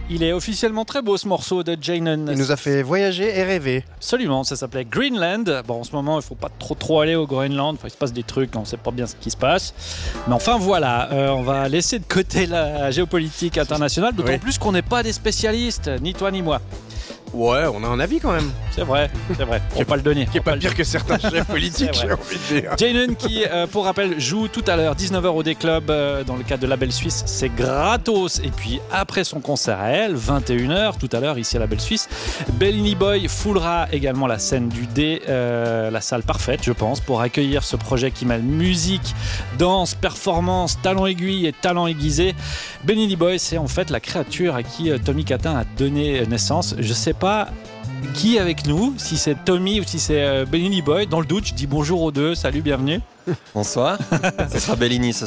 Il est officiellement très beau ce morceau de Janen. Il nous a fait voyager et rêver. Absolument, ça s'appelait Greenland. Bon, en ce moment, il ne faut pas trop aller au Groenland. Enfin, il se passe des trucs, on ne sait pas bien ce qui se passe. Mais enfin, voilà, on va laisser de côté la géopolitique internationale, d'autant plus qu'on n'est pas des spécialistes, ni toi ni moi. Ouais, on a un avis quand même. C'est vrai. On va pas le donner. Qui est pas pire que certains chefs politiques, j'ai envie de dire. Janen qui, pour rappel, joue tout à l'heure 19h au D-Club dans le cadre de La Belle Suisse. C'est gratos. Et puis après son concert à elle, 21h tout à l'heure ici à La Belle Suisse, Bellini Boy foulera également la scène du D, la salle parfaite je pense pour accueillir ce projet qui mêle musique, danse, performance, talent aiguille et talent aiguisé. Bellini Boy, c'est en fait la créature à qui Tommy Catin a donné naissance. Je sais pas qui avec nous, si c'est Tommy ou si c'est Bellini Boy. Dans le doute, je dis bonjour aux deux, salut, bienvenue. Bonsoir, ça sera Bellini ce